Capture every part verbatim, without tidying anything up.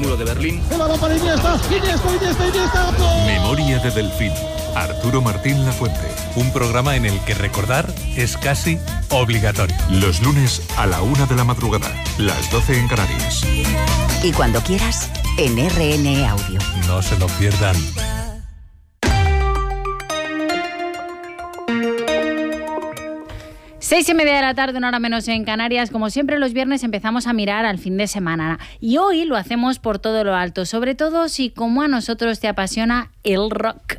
muro de Berlín. Memoria de Delfín. Arturo Martín Lafuente. Un programa en el que recordar es casi obligatorio. Los lunes a la una de la madrugada, las doce en Canarias. Y cuando quieras, en R N E Audio. No se lo pierdan. Seis y media de la tarde, una hora menos en Canarias. Como siempre, los viernes empezamos a mirar al fin de semana. Y hoy lo hacemos por todo lo alto, sobre todo si, como a nosotros, te apasiona el rock.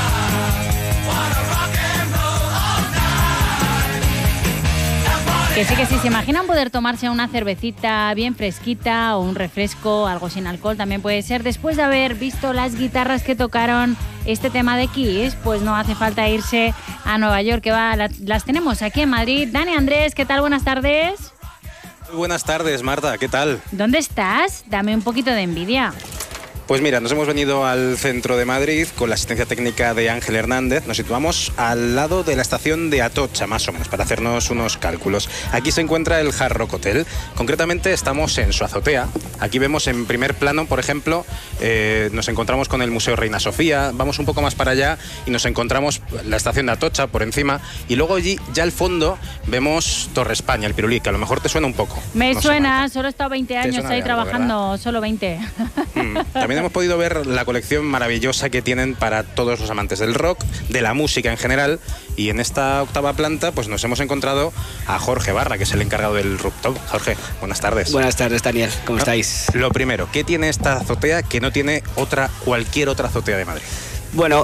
Que sí, que sí, se imaginan poder tomarse una cervecita bien fresquita o un refresco, algo sin alcohol también puede ser, después de haber visto las guitarras que tocaron este tema de Kiss, pues no hace falta irse a Nueva York, que va, las tenemos aquí en Madrid. Dani Andrés, ¿qué tal? Buenas tardes. Muy buenas tardes, Marta, ¿qué tal? ¿Dónde estás? Dame un poquito de envidia. Pues mira, nos hemos venido al centro de Madrid con la asistencia técnica de Ángel Hernández. Nos situamos al lado de la estación de Atocha, más o menos, para hacernos unos cálculos. Aquí se encuentra el Hard Rock Hotel. Concretamente estamos en su azotea. Aquí vemos en primer plano, por ejemplo, eh, nos encontramos con el Museo Reina Sofía. Vamos un poco más para allá y nos encontramos la estación de Atocha por encima. Y luego allí, ya al fondo, vemos Torre España, el Pirulí, que a lo mejor te suena un poco. Me no suena, solo he estado veinte años ahí algo, trabajando, ¿verdad? Solo veinte. Mm, también hemos podido ver la colección maravillosa que tienen para todos los amantes del rock, de la música en general, y en esta octava planta pues nos hemos encontrado a Jorge Barra, que es el encargado del rooftop. Jorge, buenas tardes. Buenas tardes, Daniel, ¿cómo ¿No? estáis? Lo primero, ¿qué tiene esta azotea que no tiene otra, cualquier otra azotea de Madrid? Bueno,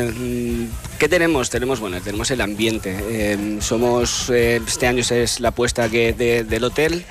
eh, ¿qué tenemos? Tenemos, bueno, tenemos el ambiente. Eh, somos, eh, este año es la apuesta que de, del hotel.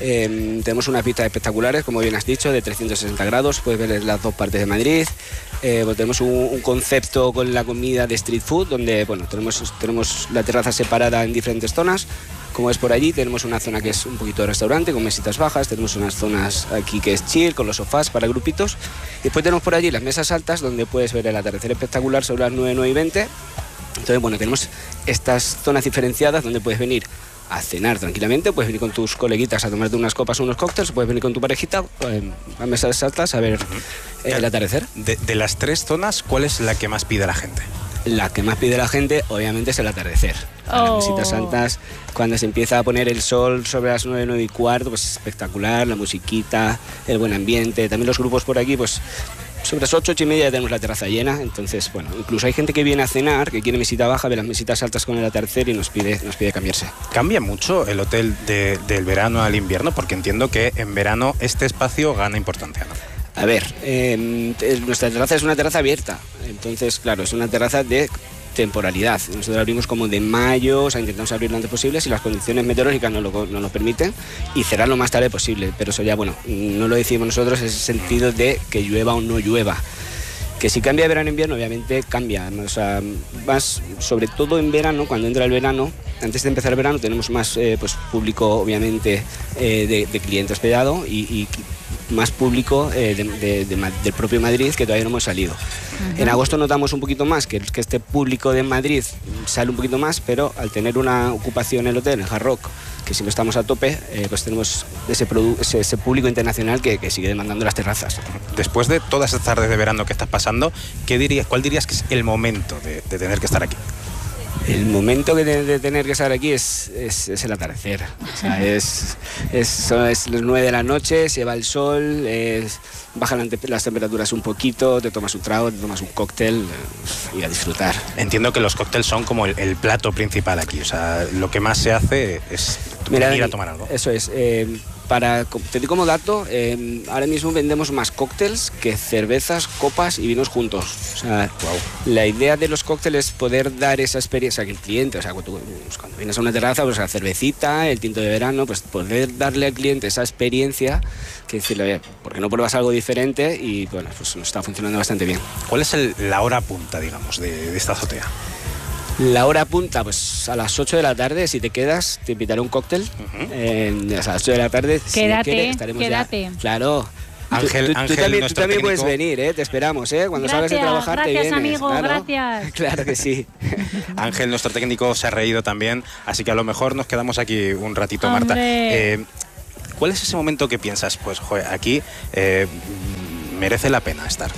Eh, tenemos unas vistas espectaculares, como bien has dicho, de trescientos sesenta grados, puedes ver las dos partes de Madrid. Eh, pues tenemos un, un concepto con la comida de street food, donde bueno, tenemos, tenemos la terraza separada en diferentes zonas. Como es por allí, tenemos una zona que es un poquito de restaurante con mesitas bajas, tenemos unas zonas aquí que es chill, con los sofás para grupitos. Y después tenemos por allí las mesas altas, donde puedes ver el atardecer espectacular sobre las nueve, nueve y veinte. Entonces, bueno, tenemos estas zonas diferenciadas donde puedes venir a cenar tranquilamente, puedes venir con tus coleguitas a tomarte unas copas o unos cócteles, puedes venir con tu parejita eh, a mesas altas a ver eh, el atardecer. De, de las tres zonas, ¿cuál es la que más pide la gente? La que más pide la gente, obviamente, es el atardecer. Oh. Las mesitas altas, cuando se empieza a poner el sol sobre las nueve, nueve y cuarto, pues espectacular, la musiquita, el buen ambiente. También los grupos por aquí, pues sobre las ocho, ocho y media ya tenemos la terraza llena. Entonces, bueno, incluso hay gente que viene a cenar, que quiere mesita baja, ve las mesitas altas con el atardecer y nos pide, nos pide cambiarse. ¿Cambia mucho el hotel de, del verano al invierno? Porque entiendo que en verano este espacio gana importancia, ¿no? A ver, eh, nuestra terraza es una terraza abierta, entonces, claro, es una terraza de temporalidad. Nosotros abrimos como de mayo, o sea, intentamos abrir lo antes posible si las condiciones meteorológicas no lo, no nos permiten, y cerrar lo más tarde posible, pero eso ya, bueno, no lo decimos nosotros en ese sentido de que llueva o no llueva. Que si cambia de verano a invierno, obviamente cambia, o sea, más, sobre todo en verano, cuando entra el verano, antes de empezar el verano tenemos más eh, pues, público, obviamente, eh, de, de cliente hospedado y, y más público eh, de, de, de, del propio Madrid, que todavía no hemos salido. Uh-huh. En agosto notamos un poquito más que, que este público de Madrid sale un poquito más, pero al tener una ocupación en el hotel, en Hard Rock, que si no estamos a tope, eh, pues tenemos ese, ese, ese público internacional que, que sigue demandando las terrazas. Después de todas estas tardes de verano que estás pasando, ¿qué dirías, ¿cuál dirías que es el momento de, de tener que estar aquí? El momento que de, de tener que estar aquí es, es, es el atardecer. O sea, es, es, son, es las nueve de la noche, se va el sol, es, bajan las temperaturas un poquito, te tomas un trago, te tomas un cóctel y a disfrutar. Entiendo que los cócteles son como el, el plato principal aquí, o sea, lo que más se hace es Mira, ir a tomar algo. Eso es. Eh, Para, te digo como dato, eh, ahora mismo vendemos más cócteles que cervezas, copas y vinos juntos. O sea, wow. La idea de los cócteles es poder dar esa experiencia que el cliente, o sea, cuando, pues, cuando vienes a una terraza, pues la cervecita, el tinto de verano, pues poder darle al cliente esa experiencia, que decirle, oye, ¿por qué no pruebas algo diferente? Y bueno, pues nos está funcionando bastante bien. ¿Cuál es el, la hora punta, digamos, de, de esta azotea? La hora punta, pues a las ocho de la tarde, si te quedas, te invitaré un cóctel. Uh-huh. eh, a las ocho de la tarde, quédate, si quieres, estaremos quédate. Ya. Claro. Ángel, tú, tú, Ángel, tú también, tú también técnico... puedes venir, ¿eh? Te esperamos, ¿eh? Cuando gracias, salgas de trabajar gracias, te vienes. Amigo, claro. Gracias, Claro que sí. Ángel, nuestro técnico, se ha reído también, así que a lo mejor nos quedamos aquí un ratito, Hombre. Marta. Eh, ¿Cuál es ese momento que piensas, pues, joder, aquí eh, merece la pena estar?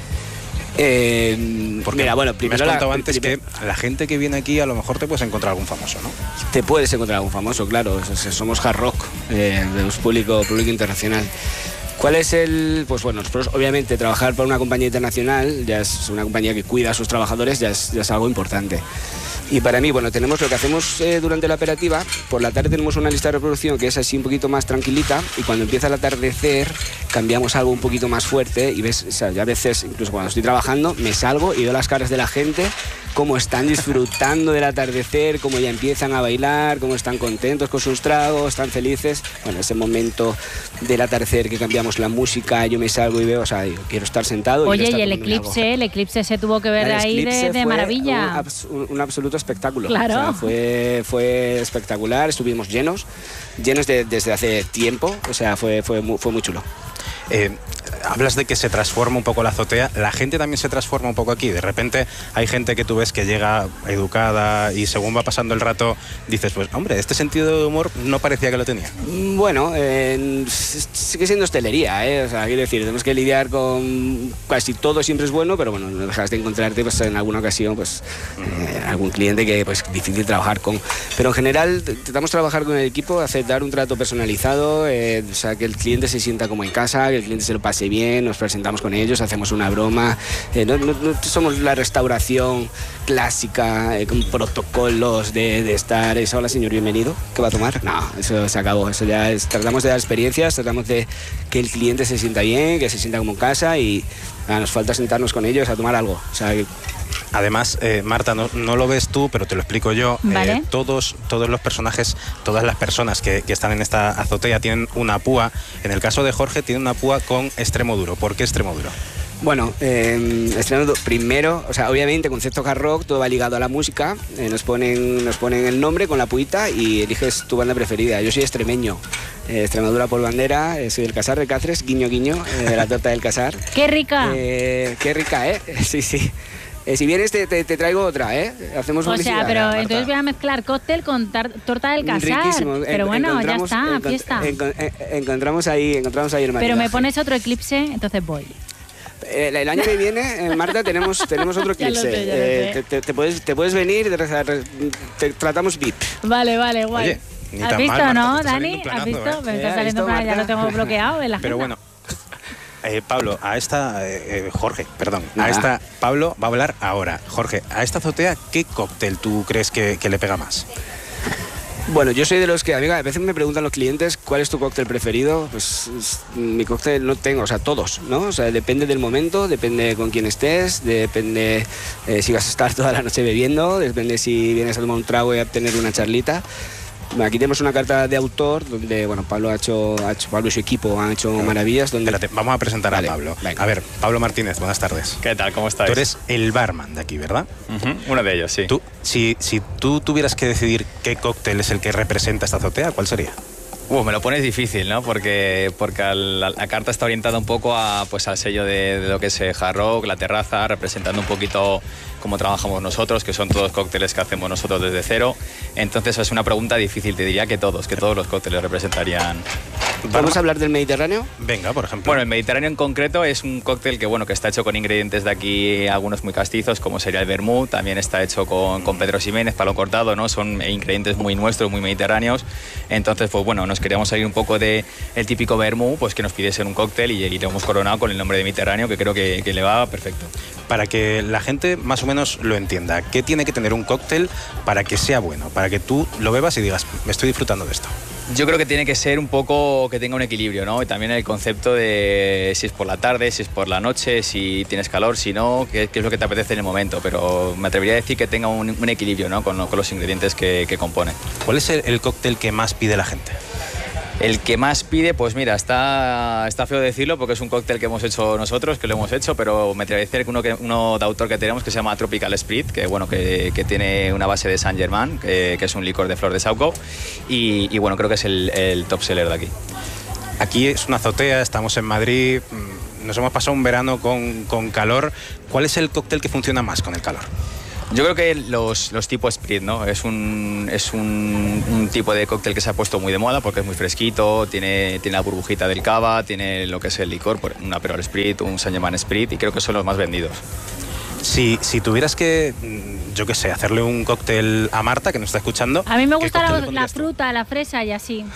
Eh, Porque mira, bueno, primero me has contado la, antes primero, que la gente que viene aquí a lo mejor te puedes encontrar algún famoso, ¿no? Te puedes encontrar algún famoso, claro. Somos hard rock, eh, de público, público internacional. ¿Cuál es el...? Pues bueno, nosotros obviamente trabajar para una compañía internacional, ya es una compañía que cuida a sus trabajadores, ya es, ya es algo importante. Y para mí, bueno, tenemos lo que hacemos eh, durante la operativa. Por la tarde tenemos una lista de reproducción que es así un poquito más tranquilita, y cuando empieza el atardecer cambiamos algo un poquito más fuerte y ves, o sea, ya a veces, incluso cuando estoy trabajando, me salgo y veo las caras de la gente, cómo están disfrutando del atardecer, cómo ya empiezan a bailar, cómo están contentos con sus tragos, están felices. Bueno, ese momento del atardecer que cambiamos la música, yo me salgo y veo, o sea, digo, quiero estar sentado. Oye, y, y el eclipse, el eclipse se tuvo que ver el ahí de, de maravilla. Un, abs, un, un absoluto espectáculo. Claro. O sea, fue, fue espectacular, estuvimos llenos, llenos de, desde hace tiempo, o sea, fue, fue, muy, fue muy chulo. Eh, hablas de que se transforma un poco la azotea, la gente también se transforma un poco aquí. De repente hay gente que tú ves que llega educada y según va pasando el rato dices, pues hombre, este sentido de humor no parecía que lo tenía. Bueno, eh, sigue siendo hostelería, ¿eh? O sea, quiero decir, tenemos que lidiar con casi todo, siempre es bueno, pero bueno, no dejas de encontrarte pues, en alguna ocasión pues eh, algún cliente que pues difícil trabajar con. Pero en general intentamos trabajar con el equipo, hacer dar un trato personalizado, eh, o sea, que el cliente se sienta como en casa, que el cliente se lo pase bien, nos presentamos con ellos, hacemos una broma. Eh, no, no, no somos la restauración clásica eh, con protocolos de, de estar, eso, hola señor, bienvenido, ¿qué va a tomar? No, eso se acabó, eso ya es, tratamos de dar experiencias, tratamos de que el cliente se sienta bien, que se sienta como en casa y nada, nos falta sentarnos con ellos a tomar algo. O sea, que, además, eh, Marta, no, no lo ves tú, pero te lo explico yo. ¿Vale? Eh, todos, todos los personajes, todas las personas que, que están en esta azotea tienen una púa. En el caso de Jorge, tiene una púa con extremo duro. ¿Por qué extremo duro? Bueno, eh, extremo duro, primero, o sea, obviamente concepto hard rock, todo va ligado a la música. Eh, nos, ponen, nos ponen el nombre con la puita y eliges tu banda preferida. Yo soy extremeño. Eh, Extremadura por bandera, eh, soy del Casar de Cáceres, guiño guiño, eh, de la torta del Casar. ¡Qué rica! Eh, ¡Qué rica, eh! Sí, sí. Eh, si vienes te, te, te traigo otra, ¿eh? Hacemos o sea, pero Marta. entonces voy a mezclar cóctel con tar torta del Casar. Riquísimo. Pero bueno, ya está, encont fiesta. Encont encontramos ahí, encontramos ahí el Pero me pones otro eclipse, entonces voy. El, el año que viene, en Marta, tenemos, tenemos otro eclipse. sé, ya eh, sé. te, te, te, puedes, te puedes venir, te, te tratamos V I P. Vale, vale, guay. Oye, ni ¿Has tan visto, mal, Marta, no, te está Dani? saliendo un ¿Has planazo, visto? ¿eh? Me Eh, está ¿has saliendo visto, para, ya lo Marta? tengo bloqueado en la Pero agenda. bueno, eh, Pablo, a esta... Eh, Jorge, perdón. Nada. A esta... Pablo va a hablar ahora. Jorge, a esta azotea, ¿qué cóctel tú crees que, que le pega más? Bueno, yo soy de los que, amiga, a veces me preguntan los clientes cuál es tu cóctel preferido. Pues es, mi cóctel no tengo, o sea, todos, ¿no? O sea, depende del momento, depende con quién estés, depende eh, si vas a estar toda la noche bebiendo, depende si vienes a tomar un trago y a tener una charlita. Aquí tenemos una carta de autor donde, bueno, Pablo ha hecho, ha hecho Pablo y su equipo han hecho maravillas. Donde... Espérate, vamos a presentar Vale, a Pablo. venga. A ver, Pablo Martínez, buenas tardes. ¿Qué tal? ¿Cómo estáis? Tú eres el barman de aquí, ¿verdad? Uh-huh. Uno de ellos, sí. Tú, si, si tú tuvieras que decidir qué cóctel es el que representa esta azotea, ¿cuál sería? Uh, me lo pones difícil, ¿no? Porque, porque la, la carta está orientada un poco a, pues, al sello de, de lo que es hard rock, la terraza, representando un poquito cómo trabajamos nosotros, que son todos cócteles que hacemos nosotros desde cero. Entonces es una pregunta difícil, te diría que todos, que todos los cócteles representarían. ¿Vamos a hablar del Mediterráneo? Venga, por ejemplo. Bueno, el Mediterráneo en concreto es un cóctel que, bueno, que está hecho con ingredientes de aquí, algunos muy castizos, como sería el vermut, también está hecho con, con Pedro Ximénez, palo cortado, ¿no? Son ingredientes muy nuestros, muy mediterráneos. Entonces, pues bueno, nos queríamos salir un poco del de típico vermut, pues que nos pidiesen un cóctel y, y lo hemos coronado con el nombre de Mediterráneo, que creo que, que le va perfecto. Para que la gente más o menos lo entienda, ¿qué tiene que tener un cóctel para que sea bueno? Para que tú lo bebas y digas, me estoy disfrutando de esto. Yo creo que tiene que ser un poco, que tenga un equilibrio, ¿no? Y también el concepto de si es por la tarde, si es por la noche, si tienes calor, si no, qué, qué es lo que te apetece en el momento. Pero me atrevería a decir que tenga un, un equilibrio, ¿no? Con, con los ingredientes que, que compone. ¿Cuál es el, el cóctel que más pide la gente? El que más pide, pues mira, está, está feo decirlo porque es un cóctel que hemos hecho nosotros, que lo hemos hecho, pero me atrevería a decir que uno, que uno de autor que tenemos que se llama Tropical Spirit, que bueno, que, que tiene una base de Saint Germain, que, que es un licor de flor de saúco, y, y bueno, creo que es el, el top seller de aquí. Aquí es una azotea, estamos en Madrid, nos hemos pasado un verano con, con calor. ¿Cuál es el cóctel que funciona más con el calor? Yo creo que los, los tipos Spritz, ¿no? Es, un, es un, un tipo de cóctel que se ha puesto muy de moda porque es muy fresquito, tiene, tiene la burbujita del cava, tiene lo que es el licor, un Aperol Spritz, un Saint Germain Spritz, y creo que son los más vendidos. Si, si tuvieras que, yo qué sé, hacerle un cóctel a Marta, que nos está escuchando... A mí me gusta la, la fruta, la fresa y así.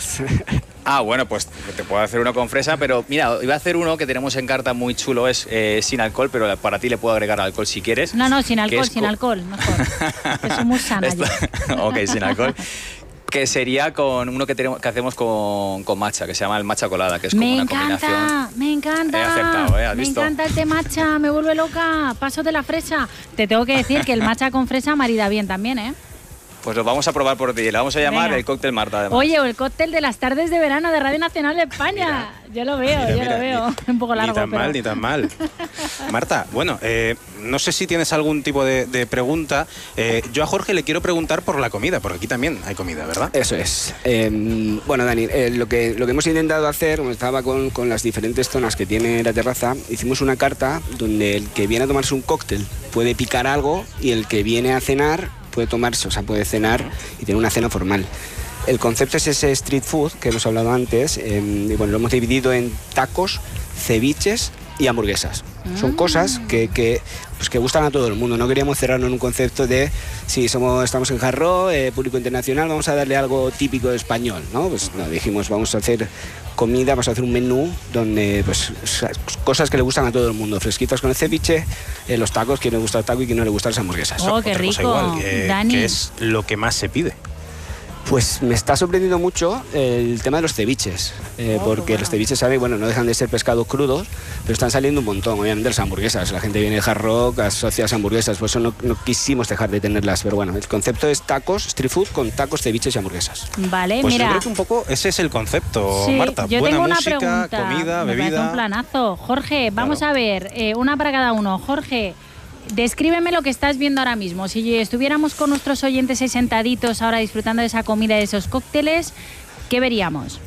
Ah, bueno, pues te puedo hacer uno con fresa, pero mira, iba a hacer uno que tenemos en carta muy chulo, es eh, sin alcohol, pero para ti le puedo agregar alcohol si quieres. No, no, sin alcohol, sin alcohol, mejor. Que soy muy sana yo. Ok, sin alcohol. Que sería con uno que tenemos que hacemos con, con matcha, que se llama el matcha colada, que es como me una encanta, combinación. Me encanta, He acertado, ¿eh? ¿Has me visto? encanta el té matcha, me vuelve loca, paso de la fresa. Te tengo que decir que el matcha con fresa marida bien también, ¿eh? Pues lo vamos a probar por ti, le vamos a llamar Venga. el cóctel Marta, además. Oye, o el cóctel de las tardes de verano de Radio Nacional de España. Mira, yo lo veo, mira, yo mira, lo veo. Ni, un poco largo, Ni tan pero... mal, ni tan mal. Marta, bueno, eh, no sé si tienes algún tipo de, de pregunta. Eh, yo a Jorge le quiero preguntar por la comida, porque aquí también hay comida, ¿verdad? Eso es. Eh, bueno, Dani, eh, lo, que, lo que hemos intentado hacer, como estaba con, con las diferentes zonas que tiene la terraza, hicimos una carta donde el que viene a tomarse un cóctel puede picar algo y el que viene a cenar puede tomarse, o sea, puede cenar y tener una cena formal. El concepto es ese street food que hemos hablado antes, eh, y bueno, lo hemos dividido en tacos, ceviches y hamburguesas. Mm. Son cosas que, que, pues que gustan a todo el mundo. No queríamos cerrarnos en un concepto de si somos, estamos en Jarro, eh, público internacional, vamos a darle algo típico español, ¿no? Pues no, dijimos, vamos a hacer comida, vamos a hacer un menú donde, pues, cosas que le gustan a todo el mundo. Fresquitas con el ceviche, eh, los tacos, quien le gusta el taco y quien no le gustan las hamburguesas. Oh, qué Otra rico, cosa igual, eh, Dani. ¿qué es lo que más se pide? Pues me está sorprendiendo mucho el tema de los ceviches, eh, oh, porque bueno. los ceviches, ¿sabes? Bueno, no dejan de ser pescados crudos, pero están saliendo un montón, obviamente las hamburguesas. La gente viene de Hard Rock, asocia las hamburguesas, por eso no, no quisimos dejar de tenerlas, pero bueno, el concepto es tacos, street food con tacos, ceviches y hamburguesas. Vale, pues mira. yo creo que un poco ese es el concepto, sí, Marta. Yo Buena tengo una música, pregunta, comida, me bebida. parece un planazo. Jorge, vamos claro. a ver, eh, una para cada uno. Jorge, descríbeme lo que estás viendo ahora mismo. Si estuviéramos con nuestros oyentes ahí sentaditos ahora disfrutando de esa comida y de esos cócteles, ¿qué veríamos?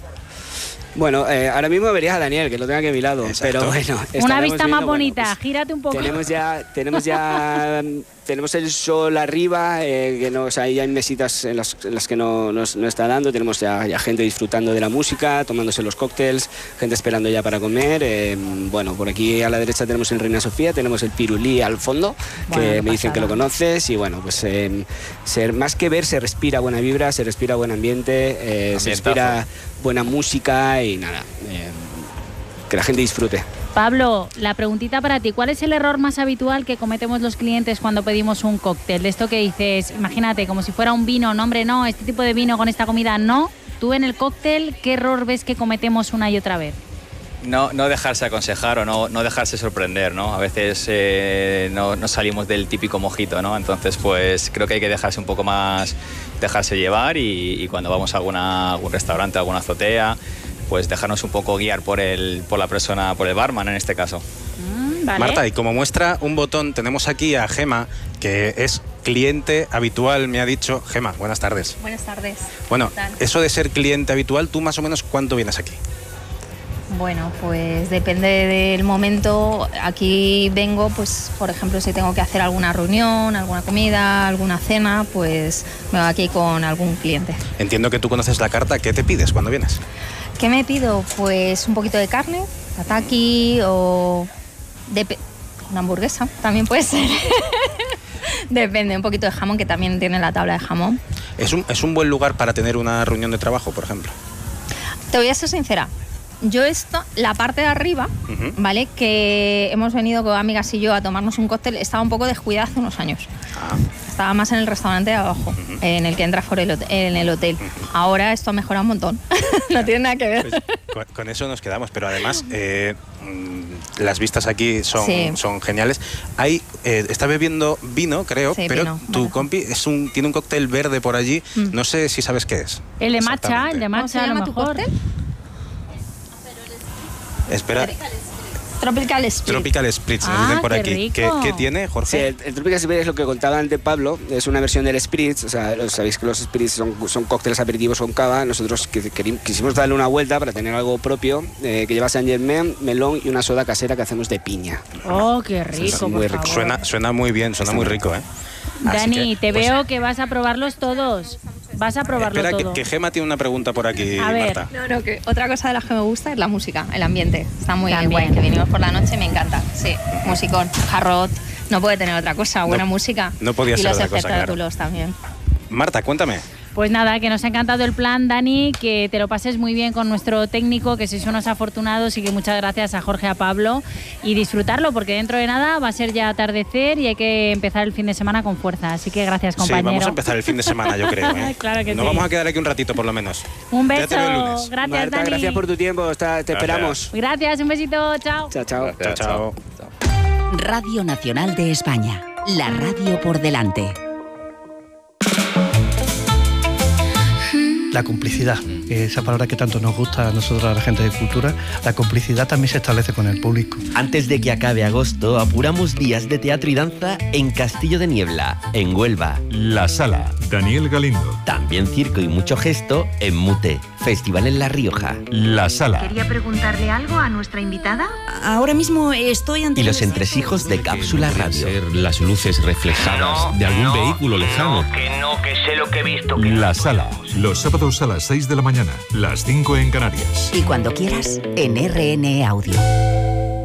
Bueno, eh, ahora mismo verías a Daniel, que lo tenga aquí a mi lado, Exacto. pero bueno. Una vista más viendo, bonita, bueno, pues, gírate un poco. Tenemos ya, tenemos ya, tenemos el sol arriba, eh, que no, o sea, hay mesitas en las, en las que no nos no está dando, tenemos ya, ya gente disfrutando de la música, tomándose los cócteles, gente esperando ya para comer. Eh, bueno, por aquí a la derecha tenemos el Reina Sofía, tenemos el Pirulí al fondo, bueno, que no me dicen pasa que lo nada. conoces, y bueno, pues eh, ser, más que ver, se respira buena vibra, se respira buen ambiente, eh, se respira buena música y nada, eh, que la gente disfrute. Pablo, la preguntita para ti, ¿cuál es el error más habitual que cometemos los clientes cuando pedimos un cóctel? De esto que dices, imagínate, como si fuera un vino, no hombre, no, este tipo de vino con esta comida no. Tú en el cóctel, ¿qué error ves que cometemos una y otra vez? No, no dejarse aconsejar o no, no dejarse sorprender, ¿no? A veces eh, no, no salimos del típico mojito, ¿no? Entonces, pues creo que hay que dejarse un poco más, dejarse llevar y, y cuando vamos a alguna, algún restaurante, alguna azotea, pues dejarnos un poco guiar por, el, por la persona, por el barman en este caso. Mm, vale. Marta, y como muestra un botón, tenemos aquí a Gema, que es cliente habitual, me ha dicho. Gema, buenas tardes. Buenas tardes. Bueno, ¿Qué tal? eso de ser cliente habitual, ¿tú más o menos cuánto vienes aquí? Bueno, pues depende del momento. Aquí vengo, pues, por ejemplo, si tengo que hacer alguna reunión, alguna comida, alguna cena, pues me voy aquí con algún cliente. Entiendo que tú conoces la carta. ¿Qué te pides cuando vienes? ¿Qué me pido? Pues un poquito de carne, tataki o de una hamburguesa, también puede ser. Depende, un poquito de jamón, que también tiene la tabla de jamón. ¿Es un, es un buen lugar para tener una reunión de trabajo, por ejemplo? Te voy a ser sincera. Yo esto, la parte de arriba, Uh-huh. ¿vale? Que hemos venido con amigas y yo a tomarnos un cóctel, estaba un poco descuidada hace unos años. Ah, Estaba más en el restaurante de abajo, Uh-huh. en el que entras por el hotel, en el hotel. Ahora esto ha mejorado un montón. No tiene nada que ver. pues, con, con eso nos quedamos, pero además eh, mm, las vistas aquí son, Sí. son geniales. Hay, eh, está bebiendo vino, creo, Sí, pero vino, tu vale. compi es un, tiene un cóctel verde por allí. Mm. No sé si sabes qué es. El de matcha, Exactamente. el de ¿Cómo se matcha a lo llama tu mejor. cóctel? Espera, Tropical Spritz. Tropical Spritz, nos Ah, dicen por qué aquí. ¿Qué, rico. qué tiene, Sí, Jorge? el, el Tropical Spritz es lo que contaba antes Pablo, es una versión del Spritz, o sea, lo- sabéis que los Spritz son, son cócteles aperitivos con cava, nosotros que- querim- quisimos darle una vuelta para tener algo propio, eh, que lleva Saint Germain, melón y una soda casera que hacemos de piña. Oh, qué Sí, rico, muy por rico. favor. Suena, suena muy bien, suena Está muy muy rico, ¿eh? Dani, que, te pues, veo que vas a probarlos todos. Vas a probarlo espera, todo. Que, que Gema tiene una pregunta por aquí, A ver. Marta. No, no, que otra cosa de las que me gusta es la música, el ambiente. Está muy También. guay, que vinimos por la noche, me encanta. Sí, musicón, jarrot, no puede tener otra cosa, buena No, música. no podía y ser los otra cosa, espectáculos también. Marta, cuéntame. Pues nada, que nos ha encantado el plan, Dani, que te lo pases muy bien con nuestro técnico, que sois unos afortunados y que muchas gracias a Jorge, a Pablo y disfrutarlo porque dentro de nada va a ser ya atardecer y hay que empezar el fin de semana con fuerza. Así que gracias, compañero. Sí, vamos a empezar el fin de semana, yo creo. ¿eh? Claro que Nos sí. vamos a quedar aquí un ratito por lo menos. Un beso, Ya te veo el lunes. gracias, Marta, Dani. gracias por tu tiempo, está- te Gracias. esperamos. Gracias, un besito, chao. Chao, chao. Chao, chao. Radio Nacional de España. La radio por delante. La complicidad, esa palabra que tanto nos gusta a nosotros, a la gente de cultura, la complicidad también se establece con el público. Antes de que acabe agosto, apuramos días de teatro y danza en Castillo de Niebla, en Huelva. La Sala, Daniel Galindo. También circo y mucho gesto en Mute, Festival en La Rioja. La Sala. ¿Quería preguntarle algo a nuestra invitada? Ahora mismo estoy ante... Y los entresijos de Cápsula Radio. Las luces reflejadas de algún vehículo lejano. Que no, que sé lo que he visto. La Sala, los sábados a las seis de la mañana, las cinco en Canarias. Y cuando quieras, en R N E Audio.